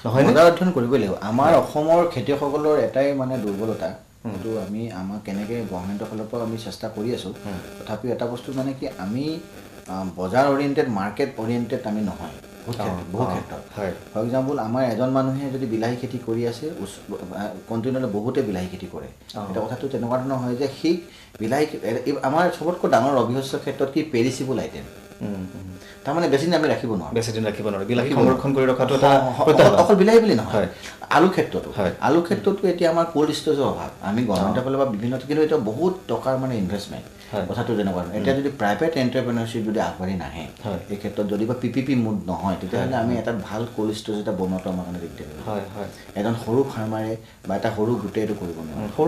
বজাৰ অধ্যয়ন কৰিবই লাগিব আমাৰ অসমৰ খেতিয়কসকলৰ এটাই মানে দুৰ্বলতা কিন্তু আমি আমাৰ কেনেকৈ গভৰ্ণমেণ্টৰ ফালৰ পৰা আমি চেষ্টা কৰি আছোঁ তথাপিও এটা বস্তু মানে কি আমি বজাৰ অৰিয়েণ্টেড মাৰ্কেট অৰিয়েণ্টেড আমি নহয় বহু ক্ষেত্ৰত ফৰ এক্সাম্পল আমাৰ এজন মানুহে যদি বিলাহী খেতি কৰি আছে কণ্টিনিউলি বহুতে বিলাহী খেতি কৰে এটা কথাটো তেনেকুৱা ধৰণৰ হয় যে সেই বিলাহী আমাৰ চবতকৈ ডাঙৰ অভিশস্যৰ ক্ষেত্ৰত কি পেৰিচিবল আইটেম তাৰমানে বেছি দিন আমি ৰাখিব নোৱাৰোঁ বিলাহী সংৰক্ষণ কৰি ৰখাটো অকল বিলাহী বুলি নহয় আলু ক্ষেত্ৰতো এতিয়া আমাৰ কোল্ড ষ্ট'ৰেজৰ অভাৱ আমি গভৰ্ণমেণ্টৰ ফালৰ পৰা বিভিন্ন কিন্তু এতিয়া বহুত টকাৰ মানে ইনভেষ্টমেণ্ট কথাটো তেনেকুৱা এতিয়া যদি প্ৰাইভেট এণ্টাৰপ্ৰেনাৰশ্বিপ যদি আগবাঢ়ি নাহে এই ক্ষেত্ৰত যদি বা PPP মুড নহয় তেতিয়াহ'লে আমি এটা ভাল কোল্ড ষ্ট'ৰেজ এটা বনোৱাটো আমাৰ কাৰণে দিগদাৰ এজন সৰু ফাৰ্মাৰে বা এটা সৰু গোটেই এইটো কৰিব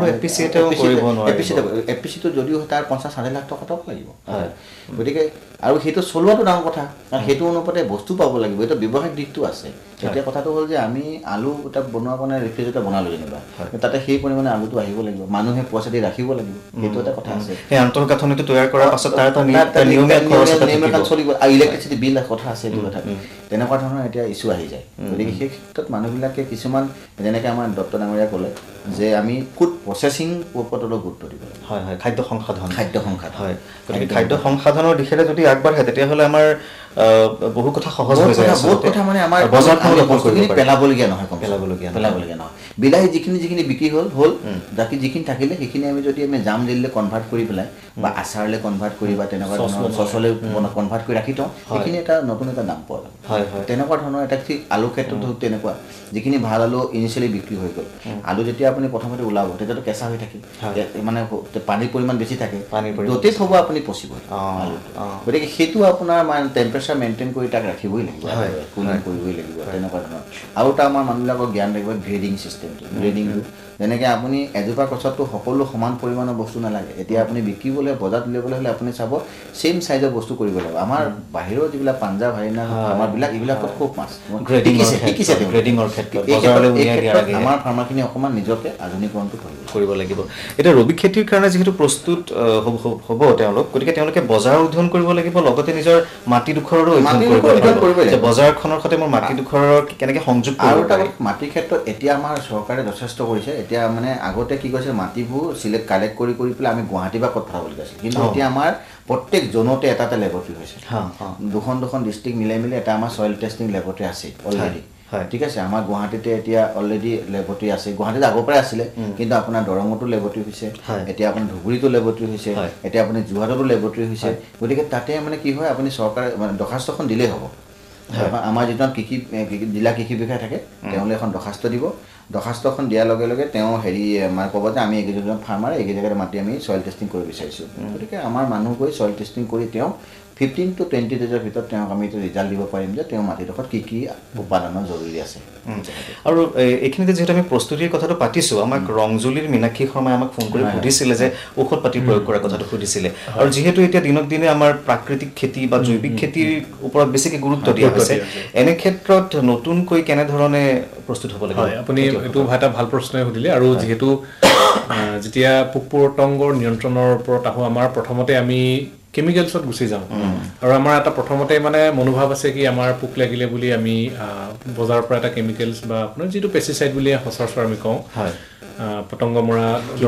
নোৱাৰে এপিচিটো যদিও তাৰ 50-60 লাখ টকা লাগিব গতিকে আৰু সেইটো চলোৱাটো ডাঙৰ কথা কাৰণ সেইটো অনুপাতে বস্তু পাব লাগিব এটা ব্যৱসায়িক দিশটো আছে এতিয়া কথাটো হ'ল যে আমি আলু এটা বনোৱাৰ কাৰণে ৰেফ্ৰিজাৰেটৰ বনালোঁ যেনিবা তাতে সেই পৰিমাণে আলুটো আহিব লাগিব মানুহে পইচা দি ৰাখিব লাগিব সেইটো এটা কথা আছে সেই আন্তঃগাঁথনিটো তৈয়াৰ কৰাৰ পাছত তাৰ এটা নিয়মীয়া চলিব আৰু ইলেক্ট্ৰিচিটি বিল কথা আছে এইটো কথা তেনেকুৱা ধৰণৰ এতিয়া ইছ্যু আহি যায় গতিকে সেই ক্ষেত্ৰত মানুহবিলাকে কিছুমান যেনেকৈ আমাৰ ডক্টৰ ডাঙৰীয়া ক'লে যে আমি ফুড প্ৰচেছিং ওপৰত গুৰুত্ব দিব হয় খাদ্য সংসাধন হয় গতিকে খাদ্য সংসাধনৰ দিশেৰে যদি আগবাঢ়ে তেতিয়াহ'লে আমাৰ বহু কথা সহজ হৈ যায় বহুত কথা মানে আমাৰ বস্তুখিনি পেলাবলগীয়া নহয় বিলাহী যিখিনি বিক্ৰী হ'ল বাকী যিখিনি থাকিলে সেইখিনি আমি যদি আমি জাম জেলিলে কনভাৰ্ট কৰি পেলাই বা আচাৰলৈ কনভাৰ্ট কৰি বা তেনেকুৱা ধৰণৰ চচলৈ কনভাৰ্ট কৰি ৰাখি থওঁ সেইখিনি এটা নতুন এটা দাম পোৱা যায় তেনেকুৱা ধৰণৰ এটা ঠিক আলু ক্ষেত্ৰতো তেনেকুৱা যিখিনি ভাল আলু ইনিচিয়েলি বিক্ৰী হৈ গ'ল আলু যেতিয়া আপুনি প্ৰথমতে ওলাব তেতিয়াতো কেঁচা হৈ থাকে মানে পানীৰ পৰিমাণ বেছি থাকে য'তেই থ'ব আপুনি পচিব গতিকে সেইটো আপোনাৰ মানে টেম্পাৰেচাৰ মেইনটেইন কৰি তাক ৰাখিবই লাগিব কুলিং কৰিবই লাগিব তেনেকুৱা ধৰণৰ আৰু এটা আমাৰ মানুহবিলাকৰ জ্ঞান থাকিব গ্ৰেডিং চিষ্টেমটো গ্ৰেডিংটো যেনেকৈ আপুনি এজোপা গছততো সকলো সমান পৰিমাণৰ বস্তু নালাগে এতিয়া আপুনি বিকিবলৈ বজাৰত উলিয়াবলৈ হ'লে আপুনি চাব ছেইম চাইজৰ বস্তু কৰিব লাগিব আমাৰ বাহিৰৰ যিবিলাক পাঞ্জাৱ হাৰিয়ানা আমাৰবিলাক এইবিলাকত খুব মাছ শিকিছে গ্ৰেডিঙৰ ক্ষেত্ৰত আমাৰ ফাৰ্মাৰখিনি অকণমান নিজকে আধুনিকৰণটো কৰিব লাগিব এতিয়া ৰবি খেতিৰ কাৰণে যিহেতু প্ৰস্তুত হ'ব তেওঁলোক গতিকে তেওঁলোকে বজাৰ অধ্যয়ন কৰিব লাগিব লগতে নিজৰ মাটিডোখৰৰো অধ্যয়ন কৰিব লাগিব বজাৰখনৰ সৈতে মোৰ মাটিডোখৰৰ কেনেকৈ সংযোগ আৰু এটা মাটিৰ ক্ষেত্ৰত এতিয়া আমাৰ চৰকাৰে যথেষ্ট কৰিছে এতিয়া মানে আগতে কি কৰিছে মাটিবোৰ কালেক্ট কৰি পেলাই আমি গুৱাহাটী বা ক'ত পঠাবলগীয়া আছিল কিন্তু এতিয়া আমাৰ প্ৰত্যেক জোনতে এটা লেবৰেটৰী হৈছে দুখন ডিষ্ট্ৰিক্ট মিলাই এটা আমাৰ চইল টেষ্টিং লেবৰেটৰী আছে অলৰেডি ঠিক আছে আমাৰ গুৱাহাটীতে এতিয়া অলৰেডি লেবৰেটৰী আছে গুৱাহাটীত আগৰ পৰাই আছিলে কিন্তু আপোনাৰ দৰঙতো লেবৰেটৰী হৈছে এতিয়া আপোনাৰ ধুবুৰীতো লেবৰেটৰী হৈছে এতিয়া আপুনি যোৰহাটতো লেবৰেটৰী হৈছে গতিকে তাতে মানে কি হয় আপুনি চৰকাৰে মানে দৰখাস্তখন দিলেই হ'ব আমাৰ যিজন জিলা কৃষি বিষয়া থাকে তেওঁলৈ এখন দৰখাস্ত দিব দৰখাস্তখন দিয়াৰ লগে লগে তেওঁ মানে ক'ব যে আমি এইকেইজন ফাৰ্মাৰ এইকেই জেগাতে মাতি আমি চইল টেষ্টিং কৰিব বিচাৰিছোঁ গতিকে আমাৰ মানুহ গৈ চইল টেষ্টিং কৰি তেওঁ 15 to 20 ডেজৰ ভিতৰত তেওঁক আমি এইটো ৰিজাল্ট দিব পাৰিম যে তেওঁ মাটিডোখৰত কি উপাদানৰ জৰুৰী আছে আৰু এইখিনিতে যিহেতু আমি প্ৰস্তুতিৰ কথাটো পাতিছোঁ আমাক ৰংজুলিৰ মীনাক্ষী শৰ্মাই আমাক ফোন কৰি সুধিছিলে যে ঔষধ পাতি প্ৰয়োগ কৰাৰ কথাটো সুধিছিলে আৰু যিহেতু এতিয়া দিনক দিনে আমাৰ প্ৰাকৃতিক খেতি বা জৈৱিক খেতিৰ ওপৰত বেছিকৈ গুৰুত্ব দিয়া হৈছে এনে ক্ষেত্ৰত নতুনকৈ কেনেধৰণে প্ৰস্তুত হ'ব লাগিব আপুনি এইটো এটা ভাল প্ৰশ্নই সুধিলে আৰু যিহেতু যেতিয়া পোক পতংগৰ নিয়ন্ত্ৰণৰ ওপৰত আহোঁ আমাৰ প্ৰথমতে আমি কেমিকেলছত গুচি যাওঁ আৰু আমাৰ এটা প্ৰথমতে মানে মনোভাৱ আছে কি আমাৰ পোক লাগিলে বুলি আমি বজাৰৰ পৰা এটা কেমিকেলছ বা আপোনাৰ যিটো পেষ্টিচাইড বুলি সচৰাচৰ আমি কওঁ পতংগ মৰা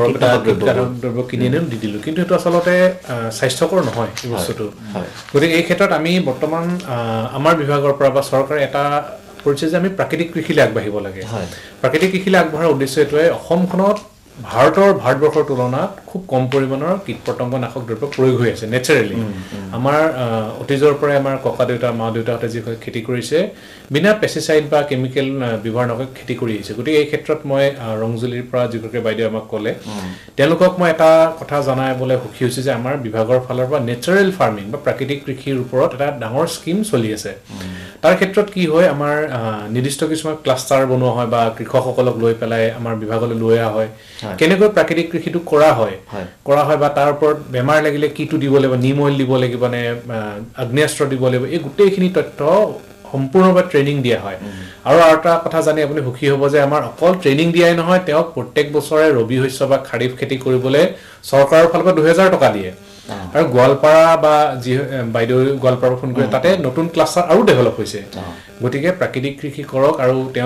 দ্ৰব্য কিনি আনি দি দিলোঁ কিন্তু সেইটো আচলতে স্বাস্থ্যকৰ নহয় এই বস্তুটো গতিকে এই ক্ষেত্ৰত আমি বৰ্তমান আমাৰ বিভাগৰ পৰা বা চৰকাৰে এটা কৰিছে যে আমি প্ৰাকৃতিক কৃষিলৈ আগবাঢ়িব লাগে প্ৰাকৃতিক কৃষিলৈ আগবঢ়াৰ উদ্দেশ্য এইটোৱে অসমখনত ভাৰতবৰ্ষৰ তুলনাত খুব কম পৰিমাণৰ কীট পতংগ নাশক দ্ৰব্য প্ৰয়োগ হৈ আছে নেচাৰেলি আমাৰ অতীজৰ পৰাই আমাৰ ককা দেউতা মা দেউতাহঁতে যি খেতি কৰিছে বিনা পেষ্টিচাইড বা কেমিকেল ব্যৱহাৰ নকৰি খেতি কৰি আহিছে গতিকে এই ক্ষেত্ৰত মই ৰংজুলিৰ পৰা যিগৰাকী বাইদেউ আমাক ক'লে তেওঁলোকক মই এটা কথা জনাবলৈ সুখী হৈছোঁ যে আমাৰ বিভাগৰ ফালৰ পৰা নেচাৰেল ফাৰ্মিং বা প্ৰাকৃতিক কৃষিৰ ওপৰত এটা ডাঙৰ স্কিম চলি আছে তাৰ ক্ষেত্ৰত কি হয় আমাৰ নিৰ্দিষ্ট কিছুমান ক্লাষ্টাৰ বনোৱা হয় বা কৃষকসকলক লৈ পেলাই আমাৰ বিভাগলৈ লৈ অহা হয় কেনেকৈ প্ৰাকৃতিক কৃষিটো কৰা হয় বা তাৰ ওপৰত বেমাৰ লাগিলে কিটো দিব লাগিব নিম অইল দিব লাগিব নে আগ্নেয়াস্ত্ৰ দিব লাগিব এই গোটেইখিনি তথ্য সম্পূৰ্ণভাৱে ট্ৰেইনিং দিয়া হয় আৰু এটা কথা জানি আপুনি সুখী হ'ব যে আমাৰ অকল ট্ৰেইনিং দিয়াই নহয় তেওঁক প্ৰত্যেক বছৰে ৰবি শস্য বা খাৰিফ খেতি কৰিবলৈ চৰকাৰৰ ফালৰ পৰা 2000 টকা দিয়ে আৰু গোৱালপাৰা বা যি বাইদেউ গোৱালপাৰা ফোন কৰে তাতে নতুন ক্লাষ্টাৰ আৰু ডেভেলপ হৈছে গতিকে প্ৰাকৃতিক কৃষি কৰক আৰু